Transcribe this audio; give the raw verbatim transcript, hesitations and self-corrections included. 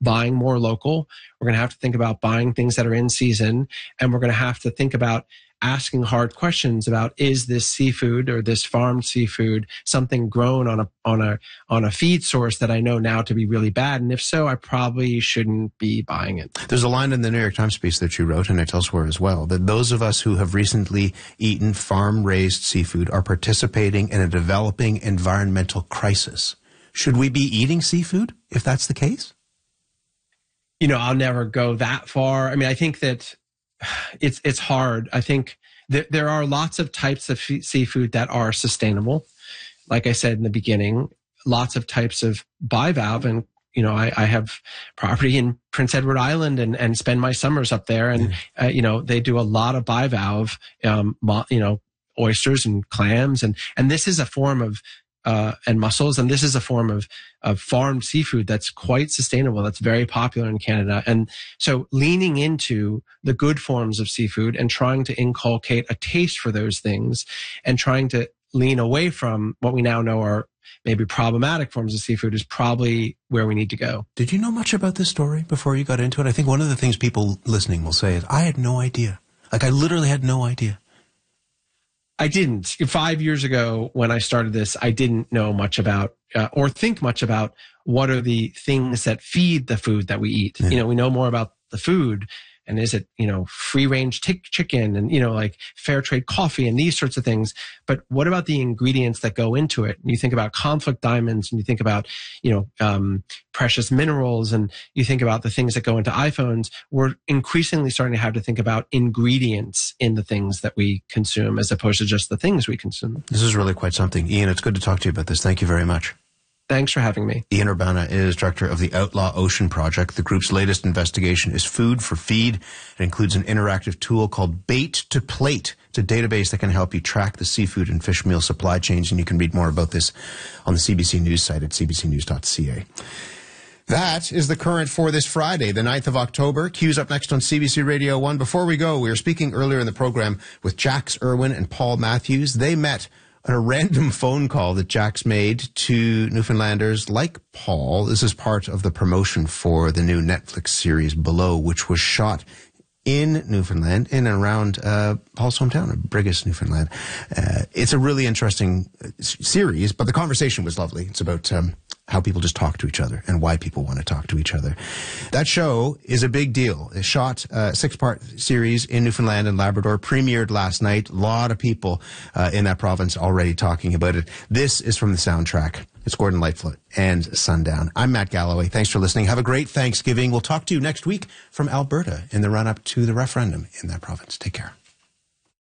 buying more local. We're going to have to think about buying things that are in season. And we're going to have to think about asking hard questions about, is this seafood or this farmed seafood something grown on a on a on a feed source that I know now to be really bad? And if so, I probably shouldn't be buying it. There's a line in the New York Times piece that you wrote, and it's elsewhere as well, that those of us who have recently eaten farm-raised seafood are participating in a developing environmental crisis. Should we be eating seafood if that's the case? You know, I'll never go that far. I mean, I think that it's it's hard. I think that there are lots of types of f- seafood that are sustainable. Like I said in the beginning, lots of types of bivalve. And, you know, I, I have property in Prince Edward Island and, and spend my summers up there. And, mm. uh, you know, they do a lot of bivalve, um, mo- you know, oysters and clams. And, and this is a form of Uh, and mussels. And this is a form of, of farmed seafood that's quite sustainable, that's very popular in Canada. And so leaning into the good forms of seafood and trying to inculcate a taste for those things and trying to lean away from what we now know are maybe problematic forms of seafood is probably where we need to go. Did you know much about this story before you got into it? I think one of the things people listening will say is, I had no idea. Like, I literally had no idea. I didn't. Five years ago, when I started this, I didn't know much about uh, or think much about what are the things that feed the food that we eat. Yeah. You know, we know more about the food, and is it, you know, free range t- chicken and, you know, like fair trade coffee and these sorts of things. But what about the ingredients that go into it? And you think about conflict diamonds, and you think about, you know, um, precious minerals, and you think about the things that go into iPhones. We're increasingly starting to have to think about ingredients in the things that we consume as opposed to just the things we consume. This is really quite something. Ian, it's good to talk to you about this. Thank you very much. Thanks for having me. Ian Urbana is director of the Outlaw Ocean Project. The group's latest investigation is Food for Feed. It includes an interactive tool called Bait to Plate. It's a database that can help you track the seafood and fish meal supply chains, and you can read more about this on the C B C News site at c b c news dot c a. That is the current for this Friday, the ninth of October. Q's up next on C B C Radio one. Before we go, we were speaking earlier in the program with Jax Irwin and Paul Matthews. They met on a random phone call that Jax made to Newfoundlanders like Paul. This is part of the promotion for the new Netflix series Below, which was shot in Newfoundland, in and around uh, Paul's hometown of Brigus, Newfoundland. Uh, it's a really interesting series, but the conversation was lovely. It's about um, how people just talk to each other and why people want to talk to each other. That show is a big deal. It shot a six-part series in Newfoundland and Labrador, premiered last night. A lot of people uh, in that province already talking about it. This is from the soundtrack. It's Gordon Lightfoot and Sundown. I'm Matt Galloway. Thanks for listening. Have a great Thanksgiving. We'll talk to you next week from Alberta in the run-up to the referendum in that province. Take care.